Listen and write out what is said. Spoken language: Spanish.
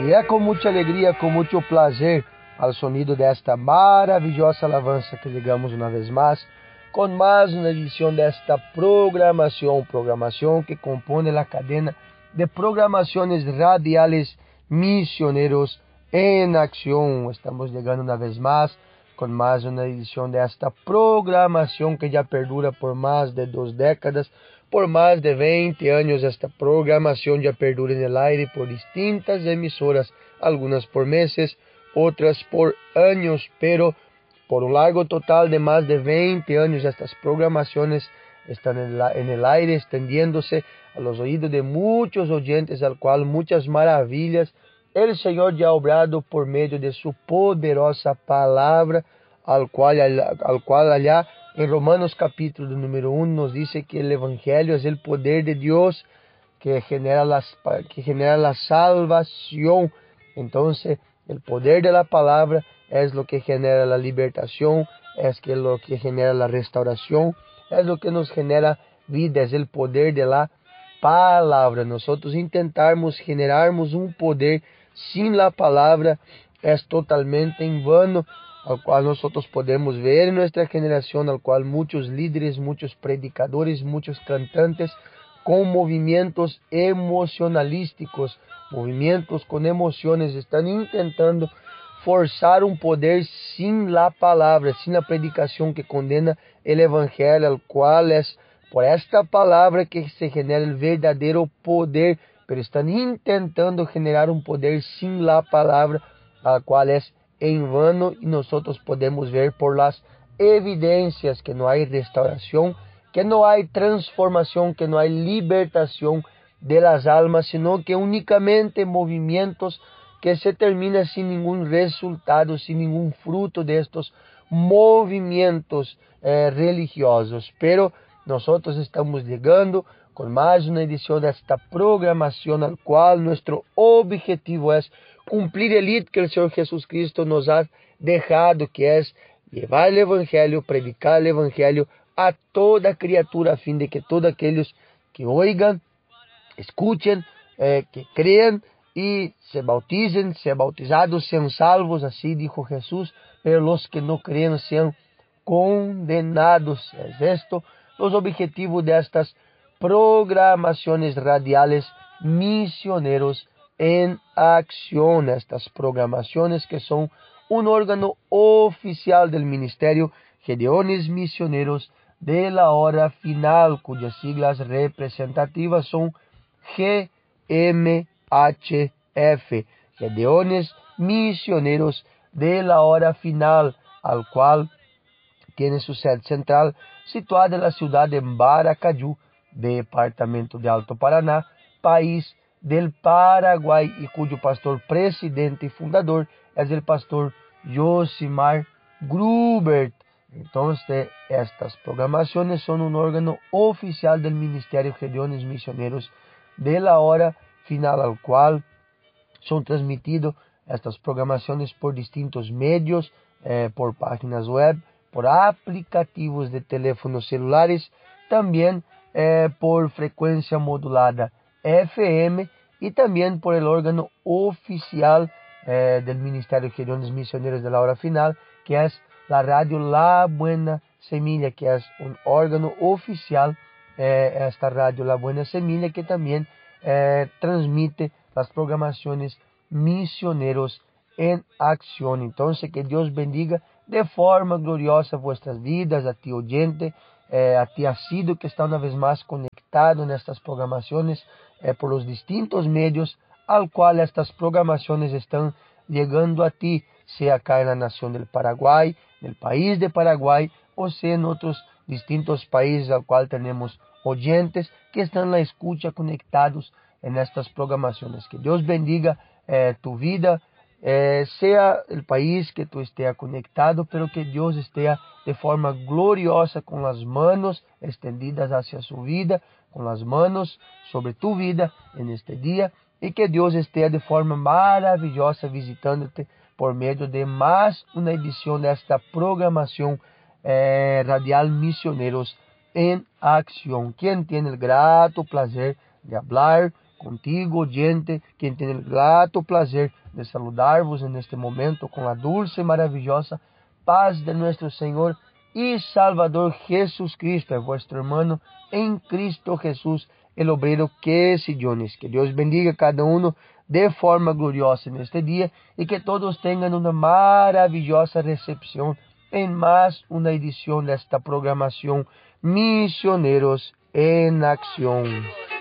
Y es con mucha alegría, con mucho placer, al sonido de esta maravillosa alabanza que llegamos una vez más, con más una edición de esta programación que compone la cadena de programaciones radiales misioneros en acción. Estamos llegando una vez más con más una edición de esta programación que ya perdura por más de 2 décadas, por más de 20 años. Esta programación ya perdura en el aire por distintas emisoras, algunas por meses, otras por años, pero por un largo total de más de 20 años estas programaciones están en el aire, extendiéndose a los oídos de muchos oyentes, al cual muchas maravillas el Señor ya ha obrado por medio de su poderosa palabra, al cual allá en Romanos capítulo número 1 nos dice que el Evangelio es el poder de Dios que genera la salvación. Entonces, el poder de la palabra es lo que genera la libertación, lo que genera la restauración, es lo que nos genera vida, es el poder de la palabra. Nosotros intentarmos generarmos un poder sin la palabra es totalmente en vano, al cual nosotros podemos ver en nuestra generación, al cual muchos líderes, muchos predicadores, muchos cantantes con movimientos emocionalísticos, movimientos con emociones, están intentando forzar un poder sin la palabra, sin la predicación que condena el Evangelio, al cual es por esta palabra que se genera el verdadero poder, pero están intentando generar un poder sin la palabra, al cual es en vano, y nosotros podemos ver por las evidencias que no hay restauración, que no hay transformación, que no hay libertación de las almas, sino que únicamente movimientos que se terminan sin ningún resultado, sin ningún fruto de estos movimientos religiosos. Pero nosotros estamos llegando con más una edición de esta programación, al cual nuestro objetivo es cumplir el hito que el Señor Jesucristo nos ha dejado, que es llevar el Evangelio, predicar el Evangelio a toda criatura, a fin de que todos aquellos que oigan, escuchen, que crean y se bauticen, sean bautizados, sean salvos, así dijo Jesús, pero los que no crean sean condenados. Es esto los objetivos de estas programaciones radiales misioneros en acción. Estas programaciones que son un órgano oficial del Ministerio Gedeones Misioneros de la Hora Final, cuyas siglas representativas son GMHF, Gedeones Misioneros de la Hora Final, al cual tiene su sede central situada en la ciudad de Baracaju, departamento de Alto Paraná, país del Paraguay, y cuyo pastor presidente y fundador es el pastor Josimar Grubert. Entonces, estas programaciones son un órgano oficial del Ministerio Gedeones Misioneros de la Hora Final, al cual son transmitidas estas programaciones por distintos medios, por páginas web, por aplicativos de teléfonos celulares, también por frecuencia modulada FM, y también por el órgano oficial del Ministerio de Gedeones Misioneros de la Hora Final, que es la radio La Buena Semilla, que es un órgano oficial, esta radio La Buena Semilla, que también transmite las programaciones misioneros en acción. Entonces, que Dios bendiga de forma gloriosa vuestras vidas, a ti oyente, a ti asiduo que está una vez más conectado en estas programaciones por los distintos medios al cual estas programaciones están llegando a ti, sea acá en la nación del Paraguay, en el país de Paraguay, o sea en otros distintos países al cual tenemos oyentes que están en la escucha conectados en estas programaciones. Que Dios bendiga tu vida, sea el país que tú estés conectado, pero que Dios esté de forma gloriosa con las manos extendidas hacia su vida, con las manos sobre tu vida en este día, y que Dios esté de forma maravillosa visitándote por medio de más una edición de esta programación radial Misioneros en Acción. Quien tiene el grato placer de hablar contigo, oyente, quien tiene el grato placer de saludarvos en este momento con la dulce y maravillosa paz de nuestro Señor y Salvador Jesucristo, vuestro hermano en Cristo Jesús, el obrero Quesillones. Que Dios bendiga a cada uno de forma gloriosa en este día y que todos tengan una maravillosa recepción en más una edición de esta programación Misioneros en Acción.